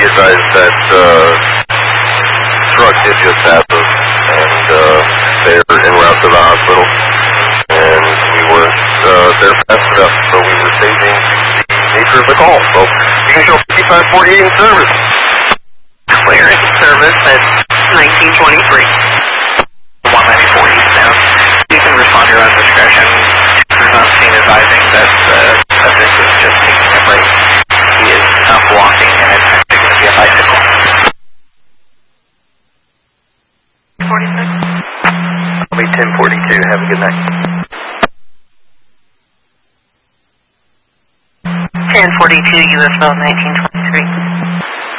advised that truck did just happen, and they're en route to the hospital, and we weren't there fast enough, so we were saving the nature of the call. So you can show 5548 in service. Clear in service at 1923. 194 eastbound. You can respond your own discretion. There's not seen advising that the subject is just taking a break. He is not walking, and it's actually going to be a bicycle. 46. I'll be 1042. Have a good night. 1042 UFO 1920.